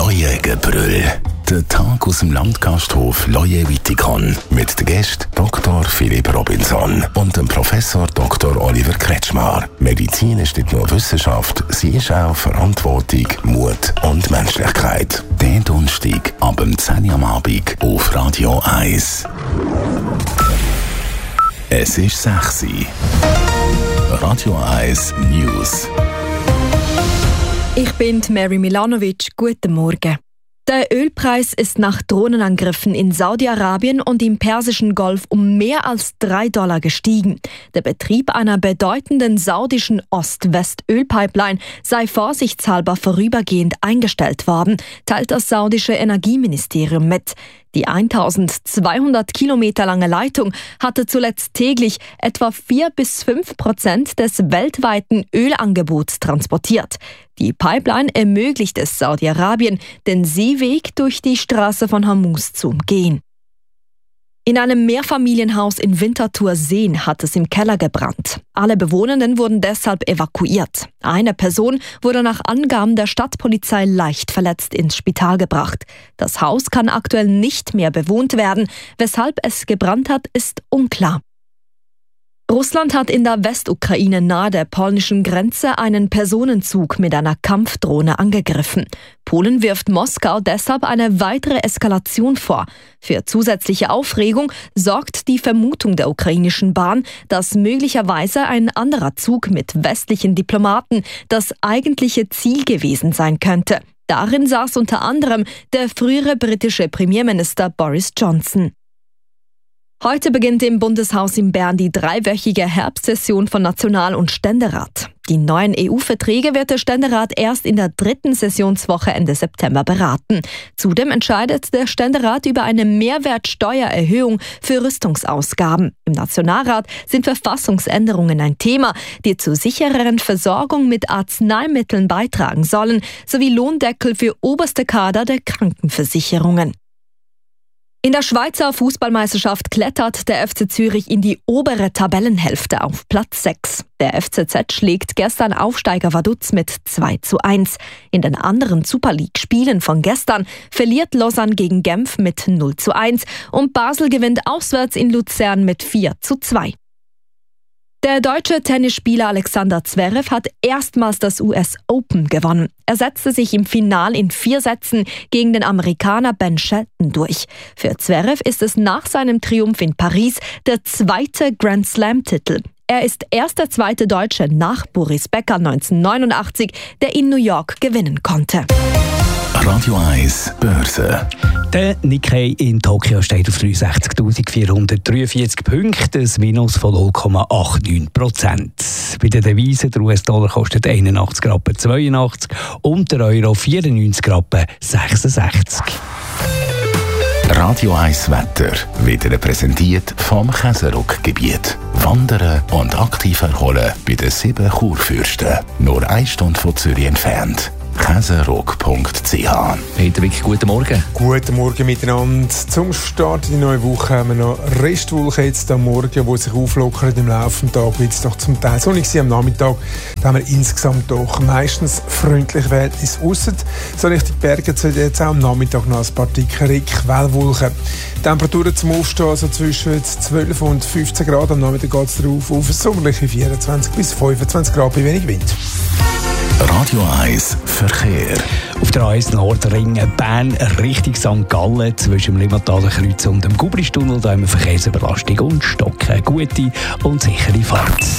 Leuengebrüll. Der Tag aus dem Landgasthof Leue Vitikon mit dem Gast Dr. Philipp Robinson und dem Professor Dr. Oliver Kretschmar. Medizin ist nicht nur Wissenschaft, sie ist auch Verantwortung, Mut und Menschlichkeit. Den Donnerstag ab 10 Uhr am Abend auf Radio 1. Es ist 6 Uhr. Radio 1 News. Ich bin Mary Milanovic. Guten Morgen. Der Ölpreis ist nach Drohnenangriffen in Saudi-Arabien und im Persischen Golf um mehr als $3 gestiegen. Der Betrieb einer bedeutenden saudischen Ost-West-Ölpipeline sei vorsichtshalber vorübergehend eingestellt worden, teilt das saudische Energieministerium mit. Die 1200 Kilometer lange Leitung hatte zuletzt täglich etwa 4-5% des weltweiten Ölangebots transportiert. Die Pipeline ermöglicht es Saudi-Arabien, den Seeweg durch die Straße von Hormuz zu umgehen. In einem Mehrfamilienhaus in Winterthur-Seen hat es im Keller gebrannt. Alle Bewohnenden wurden deshalb evakuiert. Eine Person wurde nach Angaben der Stadtpolizei leicht verletzt ins Spital gebracht. Das Haus kann aktuell nicht mehr bewohnt werden. Weshalb es gebrannt hat, ist unklar. Russland hat in der Westukraine nahe der polnischen Grenze einen Personenzug mit einer Kampfdrohne angegriffen. Polen wirft Moskau deshalb eine weitere Eskalation vor. Für zusätzliche Aufregung sorgt die Vermutung der ukrainischen Bahn, dass möglicherweise ein anderer Zug mit westlichen Diplomaten das eigentliche Ziel gewesen sein könnte. Darin saß unter anderem der frühere britische Premierminister Boris Johnson. Heute beginnt im Bundeshaus in Bern die 3-wöchige Herbstsession von National- und Ständerat. Die neuen EU-Verträge wird der Ständerat erst in der 3. Sessionswoche Ende September beraten. Zudem entscheidet der Ständerat über eine Mehrwertsteuererhöhung für Rüstungsausgaben. Im Nationalrat sind Verfassungsänderungen ein Thema, die zur sichereren Versorgung mit Arzneimitteln beitragen sollen, sowie Lohndeckel für oberste Kader der Krankenversicherungen. In der Schweizer Fußballmeisterschaft klettert der FC Zürich in die obere Tabellenhälfte auf Platz 6. Der FCZ schlägt gestern Aufsteiger Vaduz mit 2:1. In den anderen Super League-Spielen von gestern verliert Lausanne gegen Genf mit 0:1 und Basel gewinnt auswärts in Luzern mit 4:2. Der deutsche Tennisspieler Alexander Zverev hat erstmals das US Open gewonnen. Er setzte sich im Finale in 4 Sätzen gegen den Amerikaner Ben Shelton durch. Für Zverev ist es nach seinem Triumph in Paris der 2. Grand Slam-Titel. Er ist erst der 2. Deutsche nach Boris Becker 1989, der in New York gewinnen konnte. Radio 1 Börse. Der Nikkei in Tokio steht auf 63.443 Punkten, ein Minus von 0,89%. Bei den Devisen, der US-Dollar kostet 81,82 Rappen und der Euro 94,66 Rappen. Radio 1 Wetter wird Ihnen präsentiert vom Käseruck-Gebiet. Wandern und aktiv erholen bei den 7 Kurfürsten. Nur 1 Stunde von Zürich entfernt. käseruck.ch. Peter Wick, guten Morgen. Guten Morgen miteinander. Zum Start in die neue Woche haben wir noch Restwolken jetzt am Morgen, die sich auflockern im Laufe des Tages. Wird es noch zum Teil sonnig sein am Nachmittag. Da haben wir insgesamt doch meistens freundliche Verhältnisse ausser. So Richtung Berge sollte jetzt auch am Nachmittag noch ein paar dicke Quellwolken. Temperaturen zum Aufstehen also zwischen 12 und 15 Grad. Am Nachmittag geht es darauf auf sommerliche 24 bis 25 Grad bei wenig Wind. Radio 1 Verkehr. Auf der A1 Nordring Bern Richtung St. Gallen zwischen dem Limmataler Kreuz und dem Gubristunnel, da haben wir Verkehrsüberlastung und Stocken. Gute und sichere Fahrt.